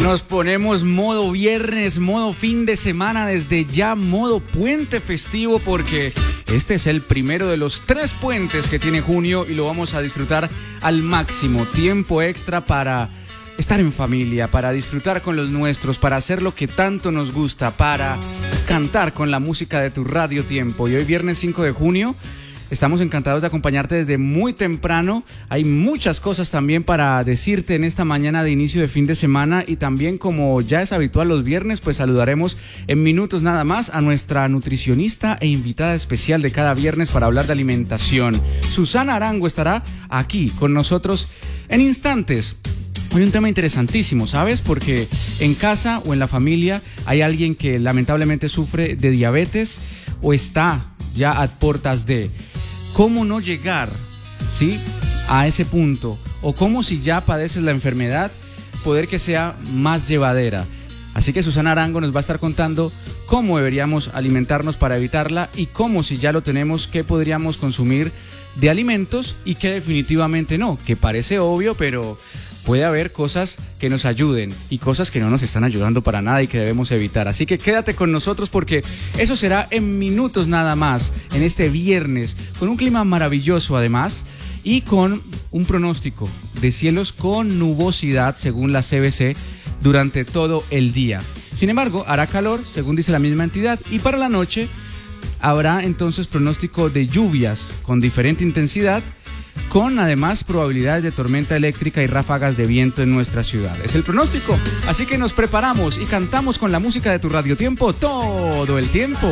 Nos ponemos modo viernes, modo fin de semana, desde ya modo puente festivo, porque este es el primero de los 3 puentes que tiene junio y lo vamos a disfrutar al máximo. Tiempo extra para estar en familia, para disfrutar con los nuestros, para hacer lo que tanto nos gusta, para cantar con la música de tu Radio Tiempo. Y hoy viernes 5 de junio estamos encantados de acompañarte desde muy temprano. Hay muchas cosas también para decirte en esta mañana de inicio de fin de semana, y también, como ya es habitual los viernes, pues saludaremos en minutos nada más a nuestra nutricionista e invitada especial de cada viernes para hablar de alimentación. Susana Arango estará aquí con nosotros en instantes. Hoy un tema interesantísimo, ¿sabes? Porque en casa o en la familia hay alguien que lamentablemente sufre de diabetes o está ya a puertas de. ¿Cómo no llegar, sí, a ese punto? O cómo, si ya padeces la enfermedad, poder que sea más llevadera. Así que Susana Arango nos va a estar contando cómo deberíamos alimentarnos para evitarla, y cómo, si ya lo tenemos, qué podríamos consumir de alimentos y qué definitivamente no, que parece obvio, pero puede haber cosas que nos ayuden y cosas que no nos están ayudando para nada y que debemos evitar. Así que quédate con nosotros, porque eso será en minutos nada más, en este viernes, con un clima maravilloso además, y con un pronóstico de cielos con nubosidad según la CBC durante todo el día. Sin embargo, hará calor, según dice la misma entidad, y para la noche habrá entonces pronóstico de lluvias con diferente intensidad, con además probabilidades de tormenta eléctrica y ráfagas de viento en nuestra ciudad. Es el pronóstico, así que nos preparamos y cantamos con la música de tu Radio Tiempo todo el tiempo.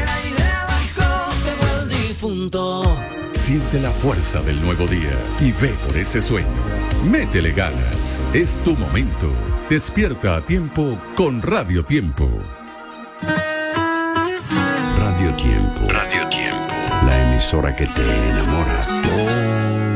Siente la fuerza del nuevo día y ve por ese sueño. Métele ganas, es tu momento. Despierta a tiempo con Radio Tiempo. Radio Tiempo. Radio Tiempo. La emisora que te enamora todo